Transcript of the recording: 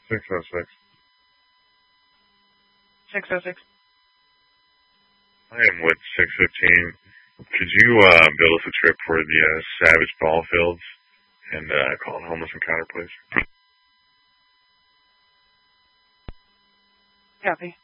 606. 606. I am with 615. Could you build us a trip for the Savage Ball Fields and call it Homeless Encounter, please? Copy.